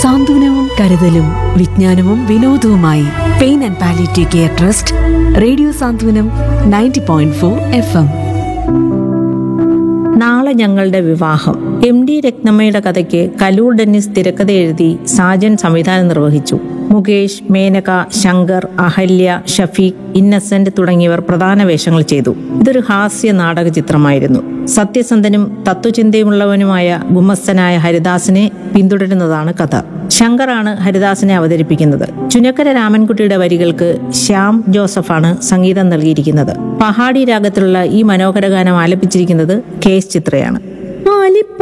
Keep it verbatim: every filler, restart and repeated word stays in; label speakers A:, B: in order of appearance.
A: സാന്ത്വനവും കരുതലും വിജ്ഞാനവും വിനോദവുമായി pain and palliative care trust. Radio Santhwanam ninety point four F M.
B: നാളെ ഞങ്ങളുടെ വിവാഹം. എം ഡി രത്നമ്മയുടെ കഥയ്ക്ക് കലൂർ ഡെന്നിസ് തിരക്കഥ എഴുതി സാജൻ സംവിധാനം നിർവഹിച്ചു. മുകേഷ്, മേനക, ശങ്കർ, അഹല്യ, ഷഫീഖ്, ഇന്നസെന്റ് തുടങ്ങിയവർ പ്രധാന വേഷങ്ങൾ ചെയ്തു. ഇതൊരു ഹാസ്യ നാടക ചിത്രമായിരുന്നു. സത്യസന്ധനും തത്വചിന്തയുമുള്ളവനുമായ ഗുമസ്തനായ ഹരിദാസിനെ പിന്തുടരുന്നതാണ് കഥ. ശങ്കറാണ് ഹരിദാസിനെ അവതരിപ്പിക്കുന്നത്. ചുനക്കര രാമൻകുട്ടിയുടെ വരികൾക്ക് ശ്യാം ജോസഫാണ് സംഗീതം നൽകിയിരിക്കുന്നത്. പഹാഡി രാഗത്തിലുള്ള ഈ മനോഹര ഗാനം ആലപിച്ചിരിക്കുന്നത് കെ എസ് ചിത്രയാണ്.